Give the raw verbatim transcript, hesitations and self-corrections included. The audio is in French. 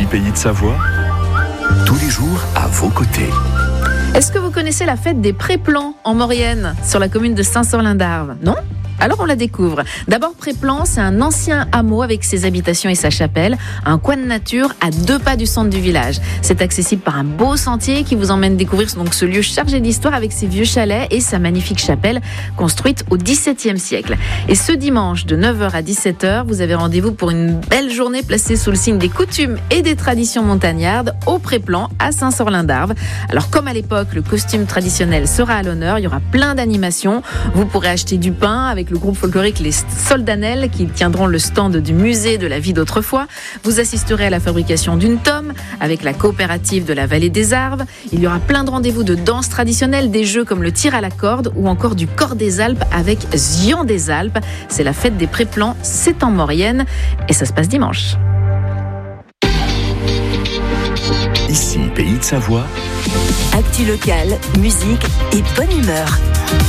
Pays de Savoie, tous les jours à vos côtés. Est-ce que vous connaissez la fête des Préplans en Maurienne, sur la commune de Saint-Sorlin-d'Arves? Non ? Alors on la découvre. D'abord, Préplan, c'est un ancien hameau avec ses habitations et sa chapelle, un coin de nature à deux pas du centre du village. C'est accessible par un beau sentier qui vous emmène découvrir donc ce lieu chargé d'histoire avec ses vieux chalets et sa magnifique chapelle construite au dix-septième siècle. Et ce dimanche de neuf heures à dix-sept heures, vous avez rendez-vous pour une belle journée placée sous le signe des coutumes et des traditions montagnardes au Préplan à Saint-Sorlin-d'Arves. Alors comme à l'époque, le costume traditionnel sera à l'honneur, il y aura plein d'animations. Vous pourrez acheter du pain avec le groupe folklorique Les Soldanelles qui tiendront le stand du musée de la vie d'autrefois. Vous assisterez à la fabrication d'une tome avec la coopérative de la vallée des Arves. Il y aura plein de rendez-vous de danse traditionnelle, des jeux comme le tir à la corde ou encore du corps des Alpes avec Zion des Alpes. C'est la fête des Préplans, c'est en Maurienne et ça se passe dimanche. Ici, Pays de Savoie. Actu locale, musique et bonne humeur.